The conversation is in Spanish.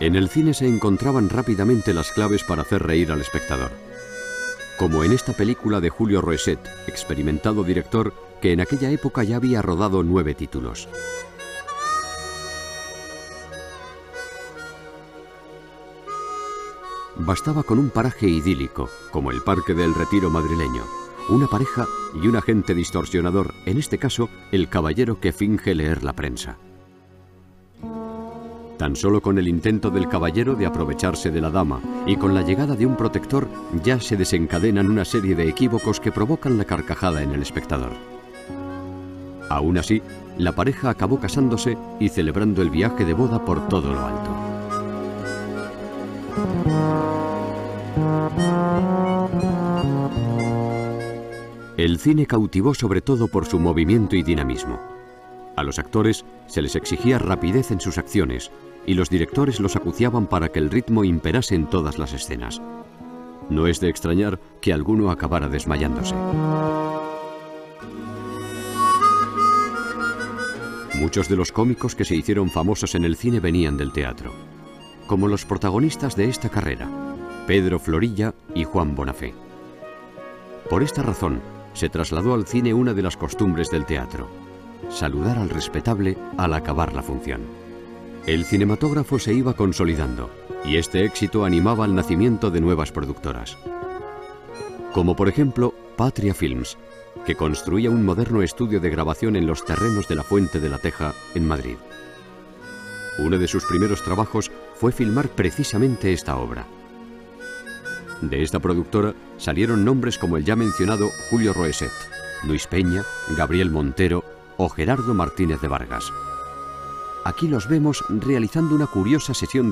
En el cine se encontraban rápidamente las claves para hacer reír al espectador. Como en esta película de Julio Roeset, experimentado director que en aquella época ya había rodado 9 títulos. Bastaba con un paraje idílico, como el Parque del Retiro madrileño, una pareja y un agente distorsionador, en este caso, el caballero que finge leer la prensa. Tan solo con el intento del caballero de aprovecharse de la dama y con la llegada de un protector ya se desencadenan una serie de equívocos que provocan la carcajada en el espectador. Aún así, la pareja acabó casándose y celebrando el viaje de boda por todo lo alto. El cine cautivó sobre todo por su movimiento y dinamismo. A los actores se les exigía rapidez en sus acciones y los directores los acuciaban para que el ritmo imperase en todas las escenas. No es de extrañar que alguno acabara desmayándose. Muchos de los cómicos que se hicieron famosos en el cine venían del teatro, como los protagonistas de esta carrera, Pedro Florilla y Juan Bonafé. Por esta razón, se trasladó al cine una de las costumbres del teatro: saludar al respetable al acabar la función. El cinematógrafo se iba consolidando y este éxito animaba al nacimiento de nuevas productoras. Como por ejemplo Patria Films, que construía un moderno estudio de grabación en los terrenos de la Fuente de la Teja, en Madrid. Uno de sus primeros trabajos fue filmar precisamente esta obra. De esta productora salieron nombres como el ya mencionado Julio Roeset, Luis Peña, Gabriel Montero o Gerardo Martínez de Vargas. Aquí los vemos realizando una curiosa sesión